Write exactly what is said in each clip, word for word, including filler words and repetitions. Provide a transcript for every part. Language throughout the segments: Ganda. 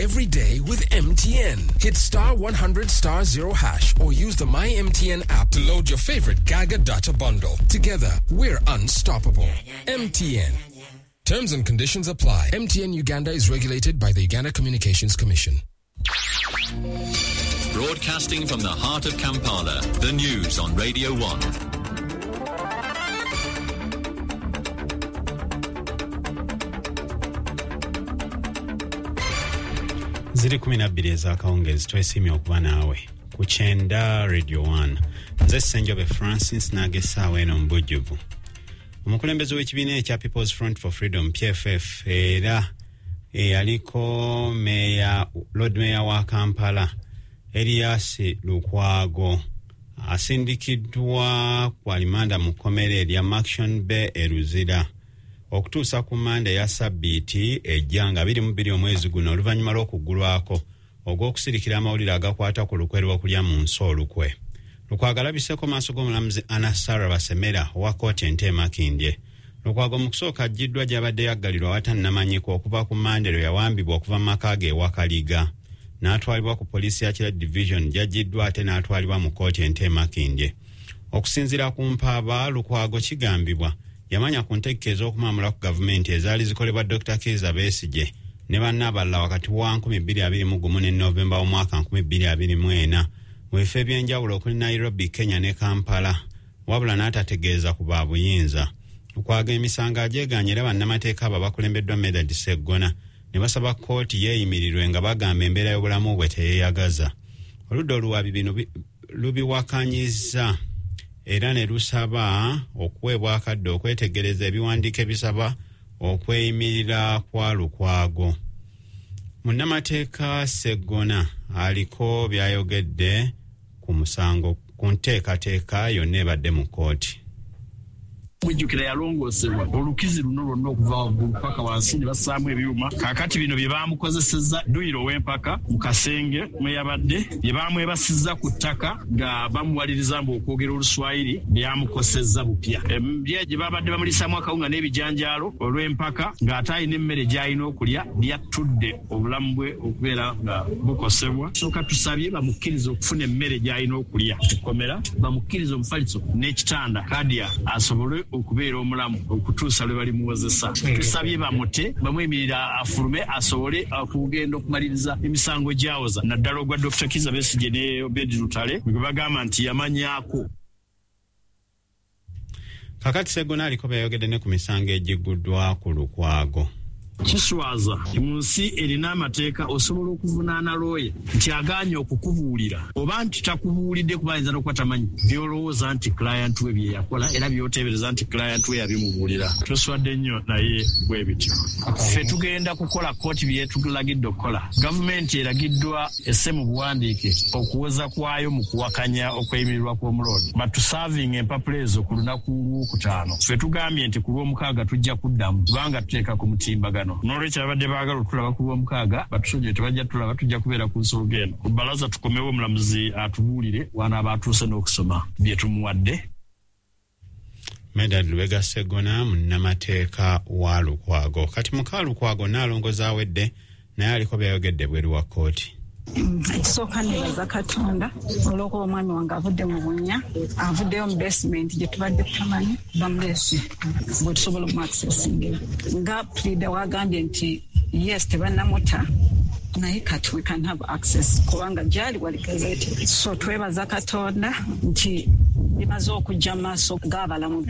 every day with M T N. Hit star one hundred star zero hash or use the My M T N app to load your favorite Gaga data bundle. Together, we're unstoppable. M T N. Terms and conditions apply. M T N Uganda is regulated by the Uganda Communications Commission. Broadcasting from the heart of Kampala, the news on Radio one. ziri kumi na bbiri ez'akawungezi twesimye okuba naawe ku kyenda Radio one. Nze Ssenjobe Francis n'agesaawo eno mu bujjuvu. Omukulembeze w'ekibiina ekya People's Front for Freedom P F F era eyaliko meya Lord Mayor wa Kampala Elias Lukwago asindikiddwa kwa limanda mu kkomera erya Maction Bay e Luzira okutuusa ku manda ya Sabbiiti ejja nga abiri mu bbiri omwezi guno oluvannyuma lw'okuggulwako ogw'okusirikira amawulire agakwata ku lukwe lw'okulya mu nsi olukwe. Lukwago alabiseko maaso g'omulamuzi Anna Sarah Basemera owa kkooti ente Makindye. Lukwago mu kusooka ajjiddwa gy'abadde yaggalirwa awatannamanyiko okuva ku Mandero yawambibwa okuva mu maka ge ewa Kaliga. N'atwalibwa ku poliisi ya Kira Division gy'ajjiddwa ate n'atwalibwa mu kkooti ente Makindye. Okusinziira ku mpaaba, Lukwago kigambibwa yamanya ku ntekeeza okumamula ku gavumenti ezaali zikolebwa Doctor Kizza Besigye ne banne abalala wakati wa nkumi bbiri abiri mu gumu ne Novemba omwaka nkumi bbiri abiri mu ena mu bifo eby'enjawulo okuli Nairobi, Kenya ne Kampala, wabula n'atategeeza ku ba buyinza. Lukwago emisango agyeganye era bannamateeka abo abakulembeddwa Medard Sseggona ne basaba kkooti yeeyimirirwe nga bagamba embeera y'obulamu bwe teyeeyagaza. Oludda oluwabi bino lubiwakanyiza era ne lusaba okuweebwa akadde okwetegereza ebiwandiiko ebisaba okweyimirira kwa Lukwago. Munnamateeka Sseggona aliko byayogedde ku musango ku nteekateeka yonna ebadde mu kkooti. Mujjukira yalongoosebwa olukizi luno lwonna okuva waggulu paka wansi ne bassaamu ebyuma. Kaakati bino bye baamukozesezza Duyiro w'empaka mu kasenge mwe yabadde bye baamwebasizza ku ttaka nga bamuwaliriza mbu okwogera Oluswayiri byamukosezza bupya. Ebye gye babadde bamulisaamu akawunga n'ebijanjaalo olw'empaka ng'ate alina emmere gy'alina okulya yattudde obulamu bwe okubeera nga bukosebwa. Sooka tusabye bamukkiriza okufuna emmere gy'alina okulya ekkomera, bamukkiriza omufaliso n'ekitanda Kadia asobole okubeera omulamu okutuusa lwe balimuwozesa. Tusabye bamute bamwemirira afulume asobole okugenda okumaliriza emisango gyawoza naddala ogwa Doctor Kizza Besigye ne Obedi Lutale gwe bagamba nti yamanyaako. Kakati Sseggona aliko byayogedde ne ku misango egigguddwa ku Lukwago. Kiswaza mu nsi erina amateeka osobola okuvunaana looye nti agaanye okukubuulira oba nti takubuulidde kuba ayinza n'okuba tamanyi byolowooza nti client we bye yakola era by'oteebereza nti client we yabimubuulira. Toswadde nnyo naye bwe bityo. Ffe tugenda kukola kkooti bye tulagidde okukola. Gavumenti eragiddwa esse mu buwandiike okuwoza kwayo mu kuwakanya okweyimirirwa kw'omuloodi batusavinga empapula ezo ku lunaku lw'okutaano. Ffe tugambye nti ku lw'omukaaga tujja kuddamu kubanga tuteeka ku mutimbagano. N'olwekyo abadde baagala otulaba ku lw'omukaaga batusonyiwe tebajja tulaba tujja kubeera ku nsonga eno. Ku bbalaza tukomewo omulamuzi atubuulire wanaaba atuuse n'okusoma bye tumuwadde. Medard Lubega Sseggona munnamateeka wa Lukwago. Kati muka Lukwago n'alongoza awedde naye aliko byayogedde bweru wa kkooti. Ekisooka nebaza Katonda olw'okuba omwami wange avudde mu bunnya avuddeyo mu basement gye tubadde tutamanyi bamuleese bwe tusobola omu accessinga nga pleader wagambye nti yes tebannamuta naye kati we can have access kubanga gyali wali gazetted. So twebaza Katonda nti bimaze okujja maaso g'abalamu.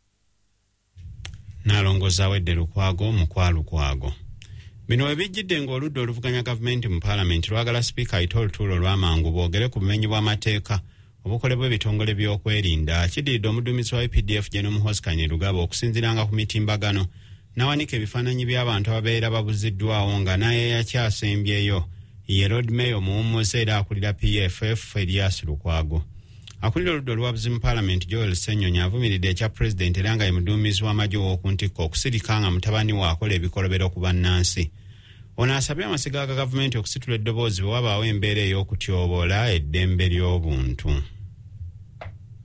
N'alongoza awedde Lukwago mu kwa Lukwago. Bino ebijjidde ng'oludda oluvuganya gavumenti mu paalamenti lwagala sipiika ayite olutuulo olw'amangu boogere ku bumenyi bw'amateeka obukolebwa ebitongole by'okwerinda. Kiddiridde omuduumizi wa U P D F General Muhoozi Kainerugaba okusinziiranga ku mitimbagano n'awanika ebifaananyi by'abantu ababeera babuziddwawo nga naye yakyasembyeyo ye Lord Mayor omuwummuze era akulira P F F Elias Lukwago. Akulira oludda olwabuzi mu paalamenti Joel Ssennyonyi avumiridde ekya pulezidenti era nga ye muduumizi w'amagye w'oku ntikko okusirika nga mutabani we akola ebikolobero ku bannansi. Ono asabye amasiga ga gavumenti okusitula eddoboozi bwe wabaawo embeera ey'okutyoboola eddembe ly'obuntu.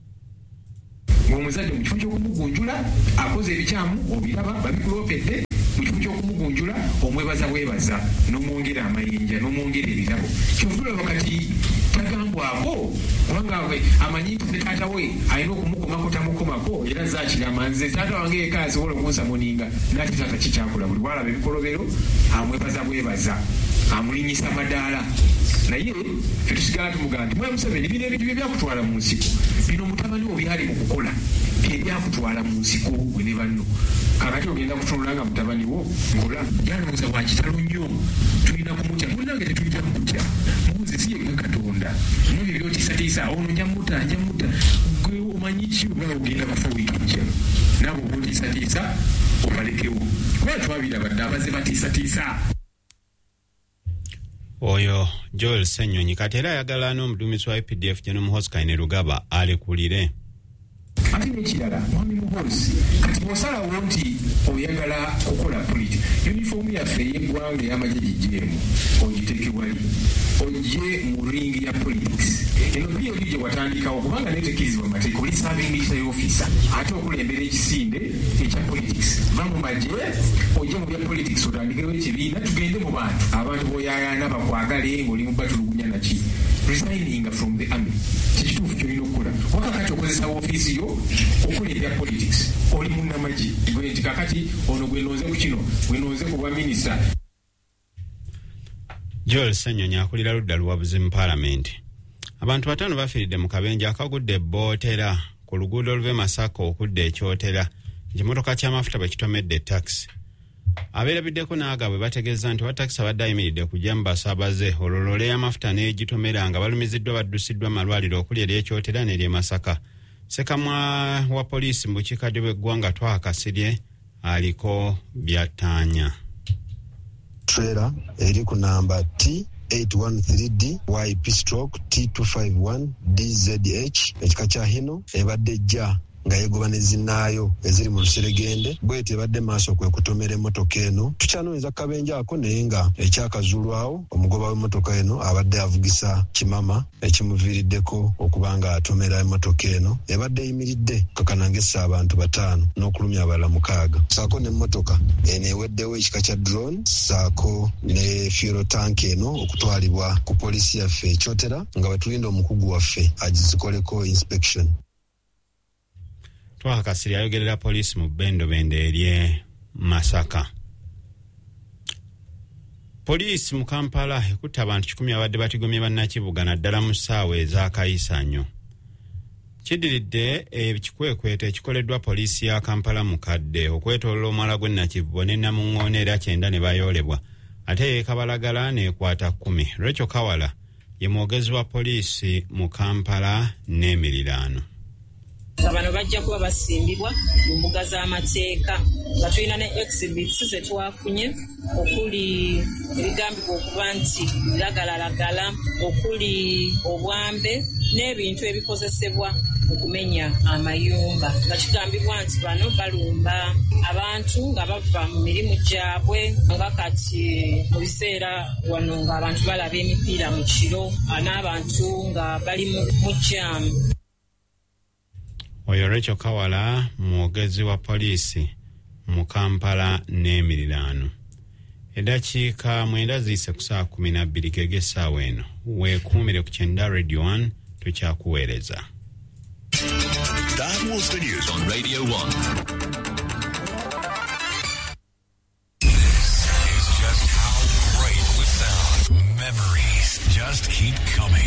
Ng'omuzadde mu kifo ky'okumugunjula akoze ebikyamu obiraba babikuloopedde mu kifu ky'okumugunjula omwebaza bwebaza n'omwongera amayinja n'omwongera ebirabo kyovulaba kati tagambwako kubanga we amanyi nti ne taata we alina okumukomako tamukomako era zakirama nze taata wange eka asobola okunsamuninga nati taata kikyakula buli bwalaba ebikolobero amwebaza bwebaza amulinyisa madaala naye fetusigala tumugamba nti mwe Museveni bino ebintu bye byakutwala mu nsiko bino mutabani wo byali mu kukola byakutwala mu nsiko gwe ne banno kakati ogenda kutunula nga mutabani wo ngola yalowooza wakitalo nnyo tulina kumutya munnange tetulija mukutya mubuzi si yega Katonda nobyo byotiisatiisa ono njamuta njamuta gwe omanyi ki oba ogenda bafa wiikijja nabo obotiisatiisa obalekewo kuba twabirabadde abaze batiisatiisa. Oyo Joel Ssenyonyi kati era ayagala n'omuduumizi wa U P D F General Muhoozi ne Rugaba alekulire. Ati n'ekirala mwami Muhoozi kati bw'osalawo nti oyagala kukola politi yunifoomu yaffe ey'eggwanga ey'amagye gijeemu ogiteeke wali ojje mu ringi ya politics eno byo byo gye watandikawo kubanga netekirizibwa mateeka oli serving military officer ate okulembera ekisinde ekya politics va mu magye ojje mu bya politics otandikewo ekibiina tugende mu bantu abantu b'oyayana bakwagale ng'oli mu batulugunya naki resigning from the army kikituufu kyolina okukola wakakati okozesa ofiisi yo okola ebya politics oli munnamagye gwe nti kakati ono gwe nonze ku kino gwe nonze ku bwa minisita. Joel Ssenyonyi akulira ludda luwabuzi mu Parliament. Abantu bataano bafiiridde mu kabenje akagudde ebbootera ku luguudo oluva e Masaka okudda ekyotera ekimotoka ky'amafuta bwe kitomedde taxi. Abeerabiddeko n'agabwe bategeeza nti wa taxi abadde ayimiridde kujja mu basaabaze ololole y'amafuta n'egitomera nga balumiziddwa baddusiddwa malwaliro okuli ery'ekyotera n'ery'e Masaka. Sekamwa wa poliisi mu bukiikaddyo bw'eggwanga twakasirye aliko byataanya. Trailer eri ku namba T eight one three D Y P stroke T two five one D Z H ekika kya hino ebadde ejja nga yegoba ne zinaayo eziri mu luseregende bwete ebadde maaso kwe kutomera emmotoka eno tukyanooza kabenje ako naye nga ekyakazulwawo omugoba w'emmotoka eno abadde avugisa kimama ekimuviiriddeko okuba nga atomera emmotoka eno ebadde eyimiridde kakanangesa abantu bataano n'okulumya abalala mukaaga saako n'emmotoka eno eweddewo ekika kya drone saako ne fuel tank eno okutwalibwa ku poliisi yaffe ekyotera nga bwetulinda omukugu waffe agizikoleko inspection. Twakasiri ayogerera poliisi mu bbendobende ery'e Masaka. Poliisi mu Kampala ekutte abantu kikumi abadde batigomye bannakibuga naddala mu ssaawa ez'akayisanyo. Kiddiridde ekikwekweto ekikoleddwa poliisi ya Kampala mukadde okwetoolola omwala gw'e Nakivubo ne Namuŋŋoona era kyenda ne bayoolebwa ate Kabalagala n'ekwata kkumi. Rachel Kawala ye mwogezi wa poliisi mu Kampala n'emiriraano. Abano bajja kuba basimbibwa mu mbuga z'amateeka nga tulina ne exhibits ze twafunye okuli ebigambibwa okuba nti lagalalagala okuli obwambe n'ebintu ebikozesebwa okumenya amayumba nga kigambibwa nti bano balumba abantu nga bava mu mirimu gyabwe nga kati mu biseera wano ng'abantu balaba emipiira mu kiro n'abantu nga bali mu jaamu. Oyo Rachel Kawala mwogezi wa poliisi mu Kampala n'emiriraano. Eddakiika mwenda ziyise ku saa kumi na bbiri gegessaawa eno weekuumire ku Kyenda Radio one tukyakuweereza. That was the news on Radio one. This is just how great we sound. Memories just keep coming.